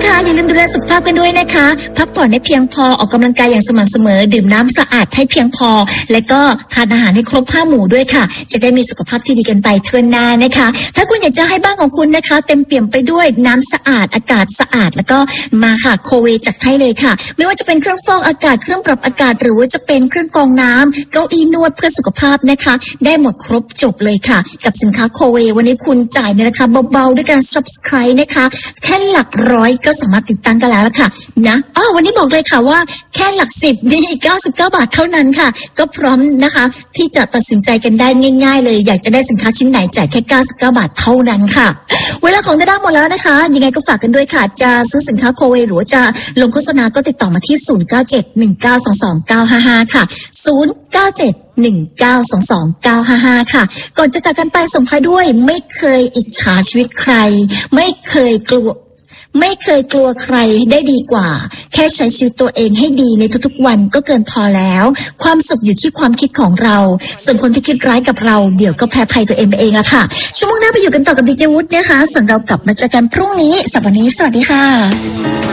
คะอย่าลืมดูแลสุขภาพกันด้วยนะคะพักผ่อนให้เพียงพอออกกำลังกายอย่างสม่ำเสมอดื่มน้ำสะอาดให้เพียงพอและก็ทานอาหารให้ครบ5 หมู่ด้วยค่ะจะได้มีสุขภาพที่ดีกันไปทั่วหน้านะคะถ้าคุณอยากจะให้บ้านของคุณนะคะเต็มเปี่ยมไปด้วยน้ำสะอาดอากาศสะอาดแล้วก็มาค่ะโคเวจัดให้เลยค่ะไม่ว่าจะเป็นเครื่องฟอกอากาศเครื่องปรับอากาศหรือว่าจะเป็นเครื่องกรองน้ำเก้าอี้นวดเพื่อสุขภาพนะคะได้หมดครบจบเลยค่ะกับสินค้าโคเววันนี้คุณจ่ายในราคาเบาๆด้วยการ subscribe นะคะแค่หลักร้อยก็สามารถติดตั้งกันแล้วล่ะค่ะนะวันนี้บอกเลยค่ะว่าแค่หลัก10นี่99 บาทเท่านั้นค่ะก็พร้อมนะคะที่จะตัดสินใจกันได้ง่ายๆเลยอยากจะได้สินค้าชิ้นไหนจ่ายแค่99 บาทเท่านั้นค่ะเวลาของได้หมดแล้วนะคะยังไงก็ฝากกันด้วยค่ะจะซื้อสินค้าโคเวหรือว่าจะลงโฆษณาก็ติดต่อมาที่0971922955ค่ะ0971922955ค่ะก่อนจะจากกันไปส่งท้ายด้วยไม่เคยอิจฉาชีวิตใครไม่เคยกลัวใครได้ดีกว่าแค่ใช้ชีวิตตัวเองให้ดีในทุกๆวันก็เกินพอแล้วความสุขอยู่ที่ความคิดของเราส่วนคนที่คิดร้ายกับเราเดี๋ยวก็แพ้ภัยตัวเองไปเองอะค่ะชั่วโมงหน้าไปอยู่กันต่อกับดีเจวุฒินะคะส่วนเรากลับมาเจอกันพรุ่งนี้สัปดาห์นี้สวัสดีค่ะ